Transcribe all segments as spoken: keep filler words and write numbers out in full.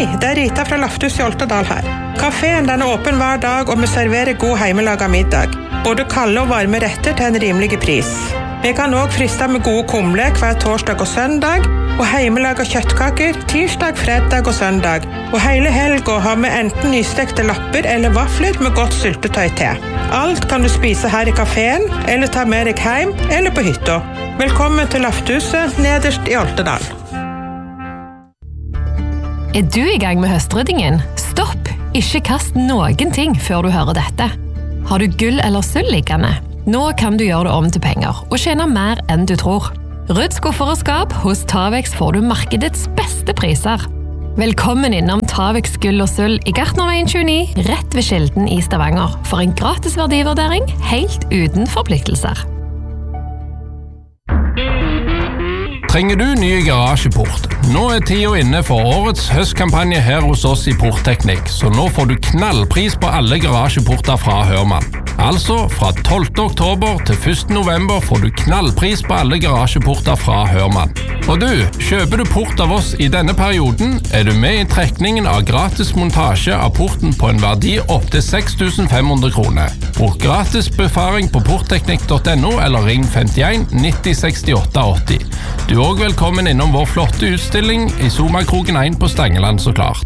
Hei, det er Rita fra Laftus i Oltedal her. Kaféen den er åpen hver dag, og vi serverer god hjemmelaget middag. Både kalde og varme retter til en rimelig pris. Vi kan også friste med gode kumle hver torsdag og søndag, og hjemmelaget kjøttkaker tirsdag, fredag og søndag. Og hele helgen har vi enten nystekte lapper eller vafler med godt syltetøy til. Alt kan du spise her i kaféen, eller ta med deg hjem, eller på hytta. Velkommen til Lafthuset, nederst i Oltedal. Er du i gang med høstryddingen? Stopp! Ikke kast noen ting før du hører dette. Har du gull eller sølv liggende? Nå kan du gjøre det om til penger, og tjene mer enn du tror. Rydd skuffer og skap, hos Tavex får du markedets beste priser. Velkommen innom Tavex gull og sølv i Gartnerveien tjueni, rett ved Kilden i Stavanger, for en gratis verdivurdering, helt uten forpliktelser. Trenger du ny garasjeport? Nå er tida inne for årets høstkampanje her hos oss i Portteknikk, så nå får du knallpris på alle garasjeporter fra Hørmann. Altså, fra tolvte oktober til første november får du knallpris på alle garasjeporter fra Hørmann. Og du, kjøper du port av oss i denne perioden, er du med i trekningen av gratis montasje av porten på en verdi opp til seks tusen fem hundre kroner. Bruk gratis befaring på portteknikk punktum no eller ring femtien nitti sekstiåtte åtti. Du er også velkommen innom vår flotte utstilling i Somakroken én på Stangeland, så klart.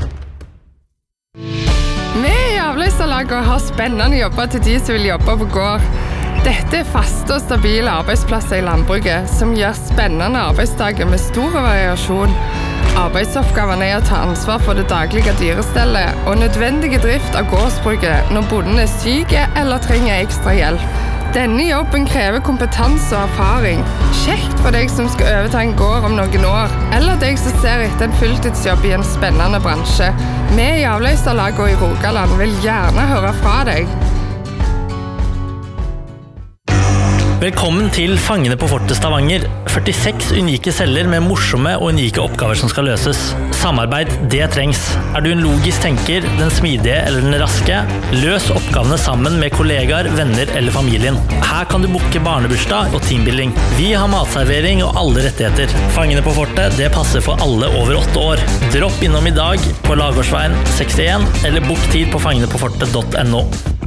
Vi i Avløserlaget har spennende jobber til de som vil jobbe på gård. Dette er faste og stabile arbeidsplasser i landbruket, som gjør spennende arbeidsdager med stor variasjon. Arbeidsoppgavene er å ta ansvar for det daglige dyrestellet og nødvendige drift av gårdsbruket når bonden er syk eller trenger ekstra hjelp. Denne jobben krever kompetanse og erfaring. Kjekt for deg som skal overta en gård om noen år, eller deg som ser etter en fulltidsjobb i en spennende bransje. Vi i Avløserlaget og i Rogaland vil gjerne høre fra deg. Velkommen til Fangene på Fortet Stavanger. førtiseks unike celler med morsomme og unike oppgaver som skal løses. Samarbeid, det trengs. Er du en logisk tenker, den smidige eller den raske? Løs oppgavene sammen med kollegaer, venner eller familien. Her kan du booke barnebursdag og teambuilding. Vi har matservering og alle rettigheter. Fangene på Fortet, det passer for alle over åtte år. Dropp innom i dag på Lagårdsveien sekstien eller book tid på fangene på fortet punktum no.